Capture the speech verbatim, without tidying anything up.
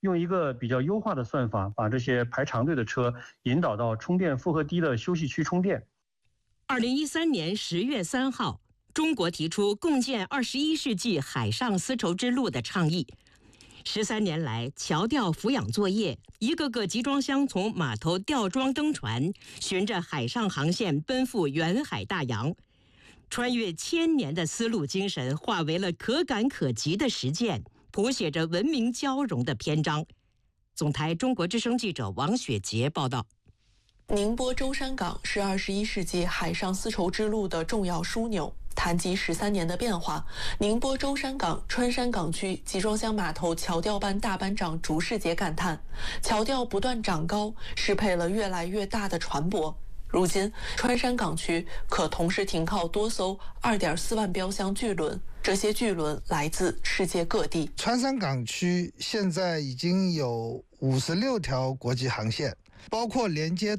用一个比较优化的算法，把这些排长队的车引导到充电负荷低的休息区充电。 二零一三年十月三号，中国提出共建二十一世纪海上丝绸之路的倡议。十三年来，桥吊俯仰作业，一个个集装箱从码头吊装登船，循着海上航线奔赴远海大洋。穿越千年的丝路精神，化为了可感可及的实践，谱写着文明交融的篇章。总台中国之声记者王雪杰报道。 宁波舟山港是二十一世纪海上丝绸之路的重要枢纽。谈及十三年的变化，宁波舟山港川山港区集装箱码头桥吊班大班长竹世杰感叹：桥吊不断长高，适配了越来越大的船舶。如今，川山港区可同时停靠多艘二点四万标箱巨轮，这些巨轮来自世界各地。 川山港区现在已经有五十六条国际航线，包括连接